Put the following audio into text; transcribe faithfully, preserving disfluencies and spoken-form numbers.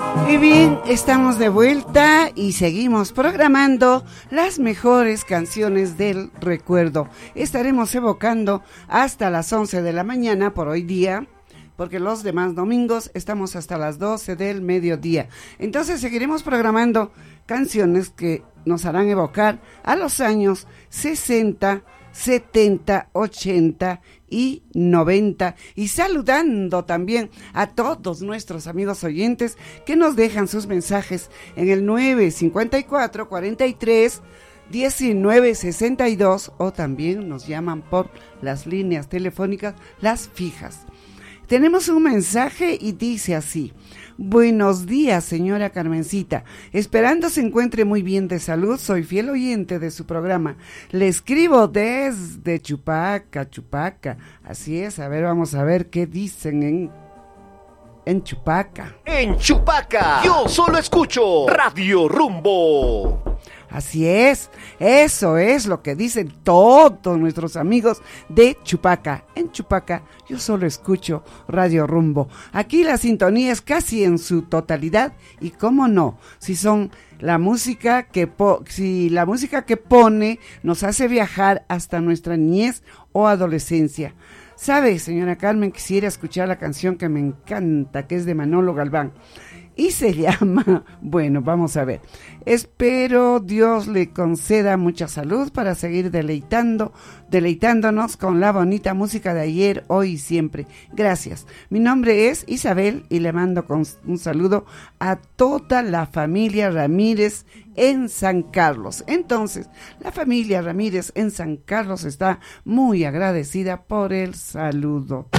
Y bien, estamos de vuelta y seguimos programando las mejores canciones del recuerdo. Estaremos evocando hasta las once de la mañana por hoy día, porque los demás domingos estamos hasta las doce del mediodía. Entonces seguiremos programando canciones que nos harán evocar a los años sesenta, setenta, ochenta y noventa, y saludando también a todos nuestros amigos oyentes que nos dejan sus mensajes en el nueve cincuenta y cuatro, cuarenta y tres, diecinueve sesenta y dos, o también nos llaman por las líneas telefónicas, las fijas. Tenemos un mensaje y dice así: buenos días, señora Carmencita, esperando se encuentre muy bien de salud, soy fiel oyente de su programa, le escribo desde Chupaca, Chupaca, así es, a ver, vamos a ver qué dicen en, en Chupaca. En Chupaca, yo solo escucho Radio Rumbo. Así es, eso es lo que dicen todos nuestros amigos de Chupaca. En Chupaca yo solo escucho Radio Rumbo. Aquí la sintonía es casi en su totalidad y cómo no, si son la música que po- si la música que pone nos hace viajar hasta nuestra niñez o adolescencia. ¿Sabe, señora Carmen? Quisiera escuchar la canción que me encanta, que es de Manolo Galván. Y se llama, bueno, vamos a ver. Espero Dios le conceda mucha salud para seguir deleitando, deleitándonos con la bonita música de ayer, hoy y siempre. Gracias. Mi nombre es Isabel y le mando con un saludo a toda la familia Ramírez en San Carlos. Entonces, la familia Ramírez en San Carlos está muy agradecida por el saludo.